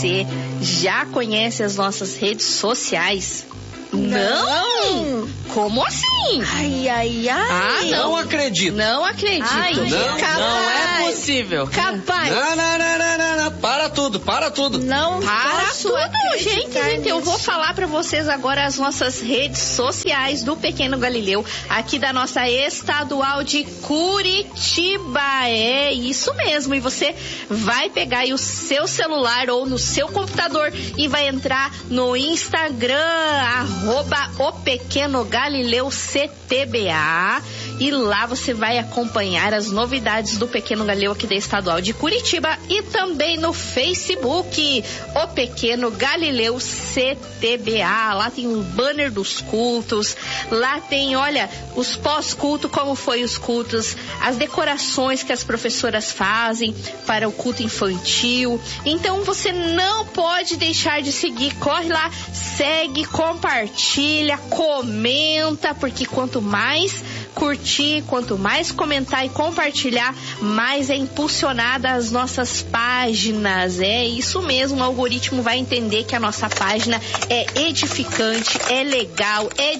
você já conhece as nossas redes sociais? Não? Como assim? Ai. Não acredito. Não acredito. Ai, Não é possível. Capaz. Não. Para tudo. Não Para posso tudo, acreditar gente. Eu vou nisso. falar pra vocês agora as nossas redes sociais do Pequeno Galileu, aqui da nossa estadual de Curitiba. É isso mesmo. E você vai pegar aí o seu celular ou no seu computador e vai entrar no Instagram, @o Pequeno Galileu CTBA, e lá você vai acompanhar as novidades do Pequeno Galileu aqui da estadual de Curitiba, e também no Facebook, o Pequeno Galileu CTBA. Lá tem um banner dos cultos, lá tem, olha, os pós-culto, como foi os cultos, as decorações que as professoras fazem para o culto infantil. Então você não pode deixar de seguir, corre lá, segue, compartilha, comenta, porque quanto mais curtir, quanto mais comentar e compartilhar, mais é impulsionada as nossas páginas. É isso mesmo, o algoritmo vai entender que a nossa página é edificante, é legal, é